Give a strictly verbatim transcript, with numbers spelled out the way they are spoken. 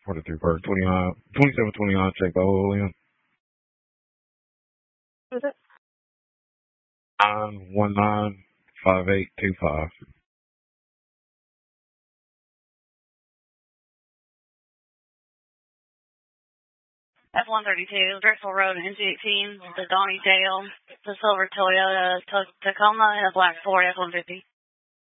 forty-three Park, twenty-nine, twenty-seven twenty-nine, check by William. Who's it? nine one nine five eight two five. F one thirty-two, Drexel Road, N G eighteen, the Donnie Dale, the silver Toyota Tacoma, and a black Ford F one fifty.